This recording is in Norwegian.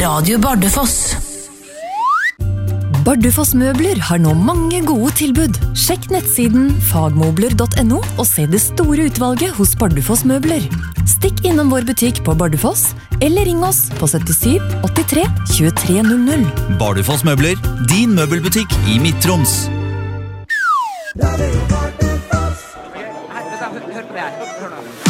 Radio Bardufoss. Bardufoss møbler har nå mange gode tilbud. Sjekk nettsiden fagmobler.no og se det store utvalget hos Bardufoss møbler. Stikk innom vår butikk på Bardufoss, eller ring oss på 77 83 2300. Bardufoss møbler, din møbelbutikk i Midt-Troms. Hør på det her. Hør nå.